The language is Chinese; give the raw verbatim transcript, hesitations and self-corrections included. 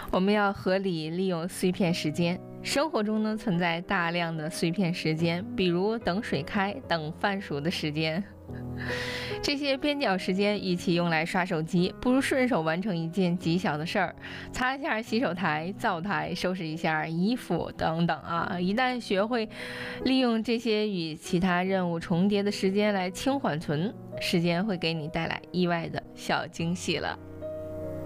我们要合理利用碎片时间。生活中呢，存在大量的碎片时间，比如等水开、等饭熟的时间。这些边角时间，与其用来刷手机，不如顺手完成一件极小的事儿，擦一下洗手台、灶台，收拾一下衣服等等啊！一旦学会利用这些与其他任务重叠的时间来轻缓存，时间会给你带来意外的小惊喜了。